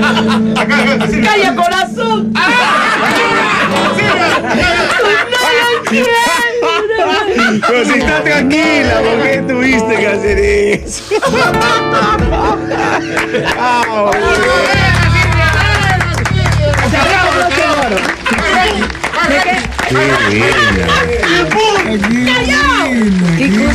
¡Calla, corazón! Pero si está tranquila, ¿por qué tuviste que hacer eso?